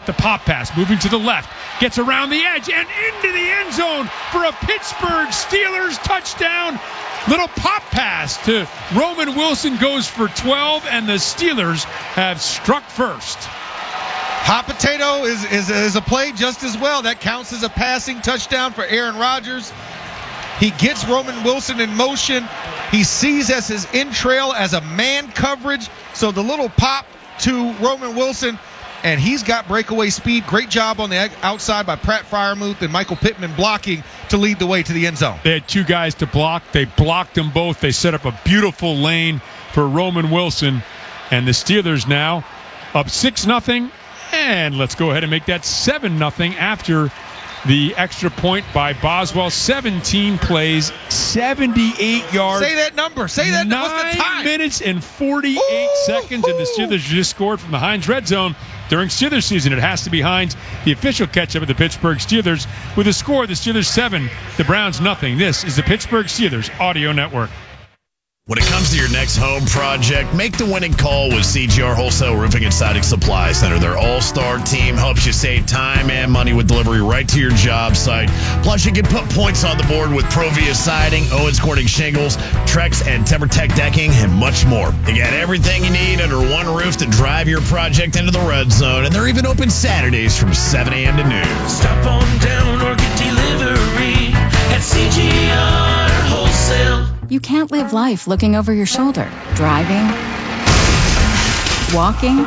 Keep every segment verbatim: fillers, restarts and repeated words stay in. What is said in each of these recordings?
The pop pass, moving to the left, gets around the edge and into the end zone for a Pittsburgh Steelers touchdown. Little pop pass to Roman Wilson goes for twelve, and the Steelers have struck first. Hot potato is, is, is a play just as well. That counts as a passing touchdown for Aaron Rodgers. He gets Roman Wilson in motion. He sees as his in trail as a man coverage. So the little pop to Roman Wilson, and he's got breakaway speed. Great job on the outside by Pratt Freiermuth and Michael Pittman blocking to lead the way to the end zone. They had two guys to block. They blocked them both. They set up a beautiful lane for Roman Wilson. And the Steelers now up six nothing. And let's go ahead and make that seven nothing after the extra point by Boswell. seventeen plays, seventy-eight yards. Say that number. Say that number. What's the time? nine minutes and forty-eight ooh, seconds, and the Steelers just scored from the Heinz Red Zone. During Steelers season, it has to be Heinz, the official catch-up of the Pittsburgh Steelers. With a score, the Steelers seven, the Browns nothing. This is the Pittsburgh Steelers Audio Network. When it comes to your next home project, make the winning call with C G R Wholesale Roofing and Siding Supply Center. Their all-star team helps you save time and money with delivery right to your job site. Plus, you can put points on the board with Provia Siding, Owens Corning Shingles, Trex, and TimberTech Decking, and much more. You got everything you need under one roof to drive your project into the red zone, and they're even open Saturdays from seven a.m. to noon. Stop on down or get delivery at C G R Wholesale. You can't live life looking over your shoulder. Driving, walking,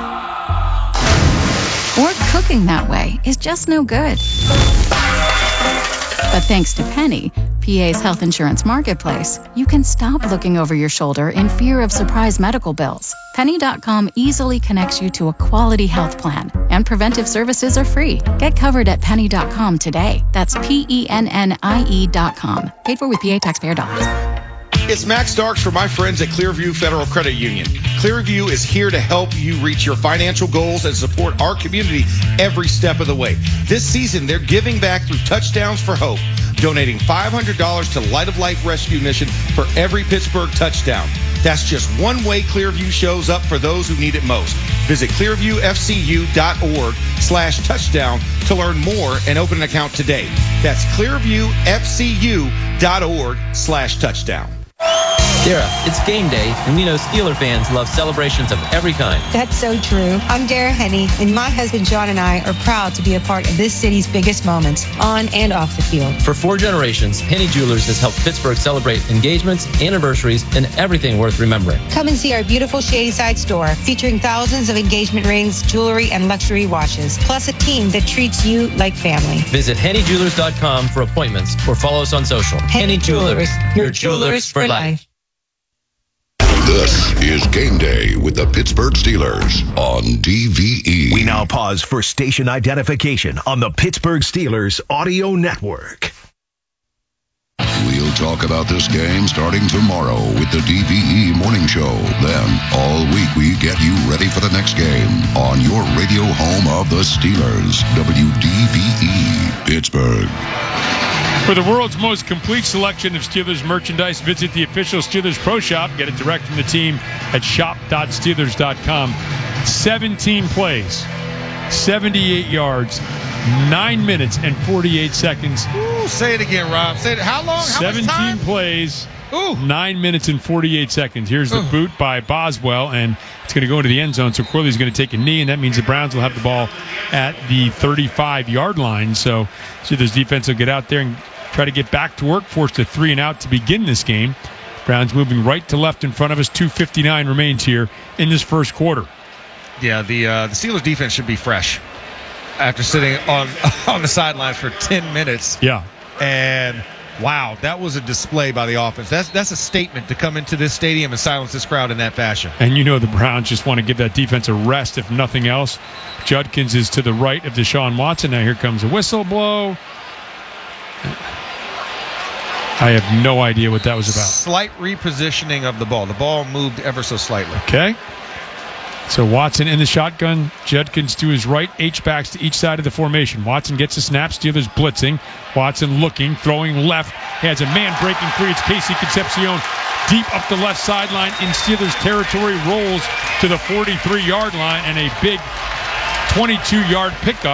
or cooking that way is just no good. But thanks to Penny, P A's health insurance marketplace, you can stop looking over your shoulder in fear of surprise medical bills. Penny dot com easily connects you to a quality health plan, and preventive services are free. Get covered at Penny dot com today. That's P E N N I E dot com. Paid for with P A taxpayer dollars. It's Max Starks for my friends at Clearview Federal Credit Union. Clearview is here to help you reach your financial goals and support our community every step of the way. This season, they're giving back through Touchdowns for Hope, donating five hundred dollars to Light of Life Rescue Mission for every Pittsburgh touchdown. That's just one way Clearview shows up for those who need it most. Visit clearviewfcu.org slash touchdown to learn more and open an account today. That's clearviewfcu.org slash touchdown. Dara, it's game day, and we know Steeler fans love celebrations of every kind. That's so true. I'm Dara Henney, and my husband John and I are proud to be a part of this city's biggest moments, on and off the field. For four generations, Henney Jewelers has helped Pittsburgh celebrate engagements, anniversaries, and everything worth remembering. Come and see our beautiful Shadyside store, featuring thousands of engagement rings, jewelry, and luxury watches, plus a team that treats you like family. Visit Henney Jewelers dot com for appointments or follow us on social. Henney Jewelers, your jewelers for life. This is Game Day with the Pittsburgh Steelers on D V E. We now pause for station identification on the Pittsburgh Steelers Audio Network. We'll talk about this game starting tomorrow with the D V E Morning Show. Then, all week we get you ready for the next game on your radio home of the Steelers, W D V E, Pittsburgh. For the world's most complete selection of Steelers merchandise, visit the official Steelers Pro Shop. Get it direct from the team at shop dot steelers dot com. seventeen plays, seventy-eight yards, nine minutes and forty-eight seconds. Ooh, say it again, Rob. Say it. How long? How seventeen much time? plays, Ooh. nine minutes and forty-eight seconds. Here's the Ooh. boot by Boswell, and it's going to go into the end zone. So Corley's going to take a knee, and that means the Browns will have the ball at the thirty-five-yard line. So Steelers defense will get out there and try to get back to work, forced a three and out to begin this game. Browns moving right to left in front of us. two fifty-nine remains here in this first quarter. Yeah, the uh, the Steelers defense should be fresh after sitting on on the sidelines for ten minutes. Yeah. And wow, that was a display by the offense. That's that's a statement to come into this stadium and silence this crowd in that fashion. And you know the Browns just want to give that defense a rest, if nothing else. Judkins is to the right of Deshaun Watson. Now here comes a whistle blow. I have no idea what that was about. Slight repositioning of the ball. The ball moved ever so slightly. Okay. So Watson in the shotgun. Judkins to his right. H-backs to each side of the formation. Watson gets a snap. Steelers blitzing. Watson looking, throwing left. He has a man breaking free. It's Casey Concepcion deep up the left sideline in Steelers territory. Rolls to the forty-three-yard line and a big twenty-two-yard pickup.